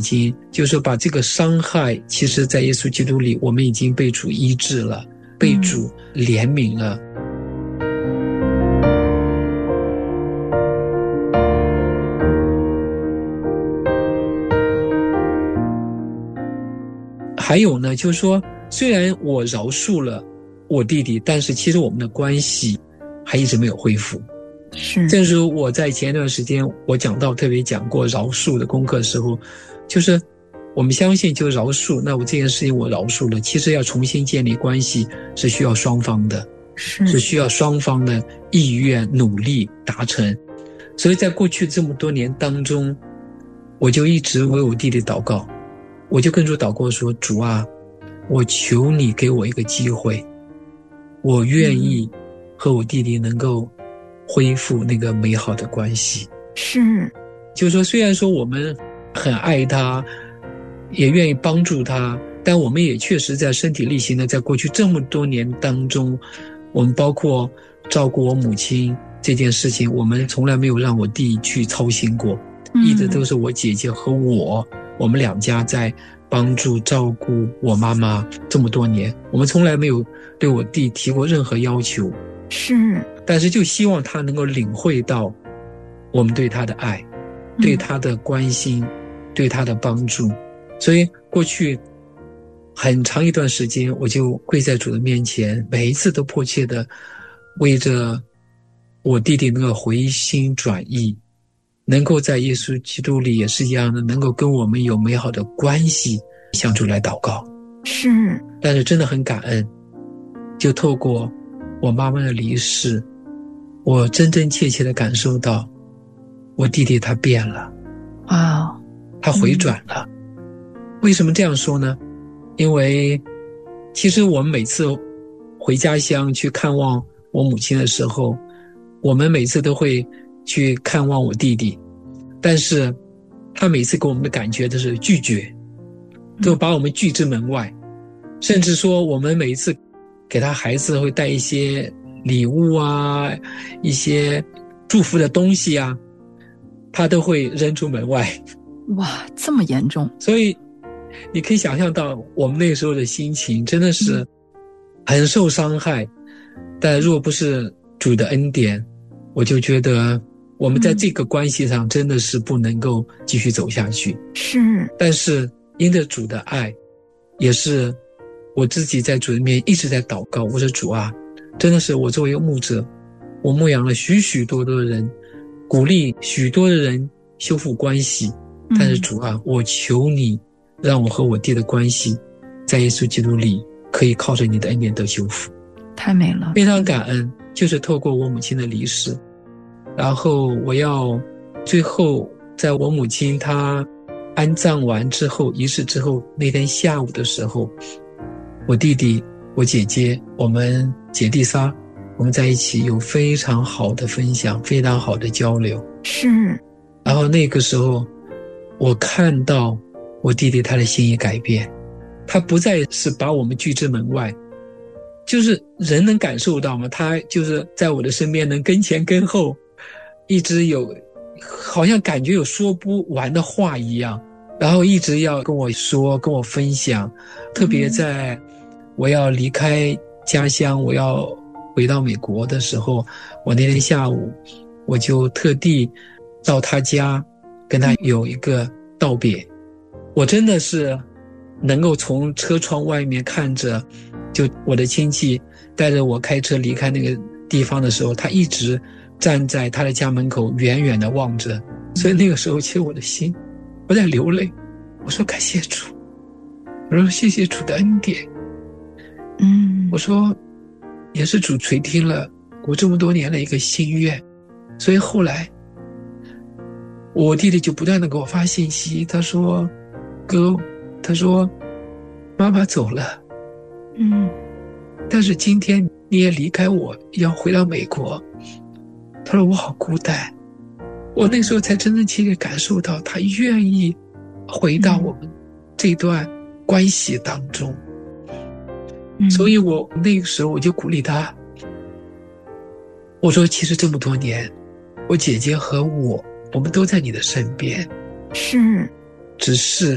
经，就是说把这个伤害，其实在耶稣基督里，我们已经被主医治了，被主怜悯了。还有呢，就是说，虽然我饶恕了我弟弟，但是其实我们的关系还一直没有恢复。 是， 正如我在前一段时间我特别讲过饶恕的功课的时候，就是我们相信就饶恕，那我这件事情我饶恕了，其实要重新建立关系是需要双方的，是需要双方的意愿努力达成。所以在过去这么多年当中，我就一直为我弟弟祷告，我就跟主祷告说，主啊，我求你给我一个机会，我愿意和我弟弟能够恢复那个美好的关系。 是， 就是说虽然说我们很爱他，也愿意帮助他，但我们也确实在身体力行的，在过去这么多年当中，我们包括照顾我母亲这件事情，我们从来没有让我弟去操心过，一直都是我姐姐和我们两家在帮助照顾我妈妈这么多年，我们从来没有对我弟提过任何要求。 是， 但是就希望他能够领会到我们对他的爱，对他的关心，对他的帮助。所以过去很长一段时间，我就跪在主的面前，每一次都迫切的为着我弟弟能够回心转意，能够在耶稣基督里也是一样的，能够跟我们有美好的关系，向主来祷告。 是， 但是真的很感恩，就透过我妈妈的离世，我真真切切的感受到我弟弟他变了。 哇， 他回转了。为什么这样说呢？因为其实我们每次回家乡去看望我母亲的时候，我们每次都会去看望我弟弟，但是他每次给我们的感觉都是拒绝，都把我们拒之门外，甚至说我们每一次给他孩子会带一些礼物啊，一些祝福的东西啊，他都会扔出门外。 哇，这么严重。 所以你可以想象到我们那个时候的心情真的是很受伤害。但若不是主的恩典，我就觉得我们在这个关系上真的是不能够继续走下去。 是， 但是因着主的爱，也是我自己在主的面一直在祷告，我说主啊，真的是我作为一个牧者，我牧养了许许多多的人，鼓励许多的人修复关系，但是主啊，我求你让我和我弟的关系在耶稣基督里可以靠着你的恩典得修复。 太美了， 非常感恩，就是透过我母亲的离世，然后我要最后在我母亲她安葬完之后，仪式之后，那天下午的时候，我弟弟我姐姐我们姐弟仨，我们在一起有非常好的分享，非常好的交流。 是， 然后那个时候我看到我弟弟他的心意改变，他不再是把我们拒之门外，就是人能感受到吗？他就是在我的身边，能跟前跟后，一直有好像感觉有说不完的话一样，然后一直要跟我说，跟我分享。特别在我要离开家乡，我要回到美国的时候，我那天下午我就特地到他家跟他有一个道别。我真的是能够从车窗外面看着，就我的亲戚带着我开车离开那个地方的时候，他一直站在他的家门口远远地望着。所以那个时候其实我的心我在流泪，我说感谢主，我说谢谢主的恩典，我说也是主垂听了我这么多年的一个心愿。所以后来我弟弟就不断地给我发信息，他说哥，他说妈妈走了，但是今天你也离开我，要回到美国。他说我好孤单。我那时候才真真切切感受到他愿意回到我们这段关系当中。所以我那个时候我就鼓励他，我说其实这么多年我姐姐和我们都在你的身边， 是， 只是